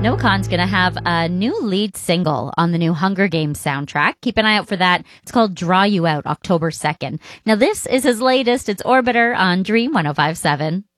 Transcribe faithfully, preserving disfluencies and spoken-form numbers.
Noah Kahan's going to have a new lead single on the new Hunger Games soundtrack. Keep an eye out for that. It's called Draw You Out, October second. Now, this is his latest. It's Orbiter on Dream one oh five point seven.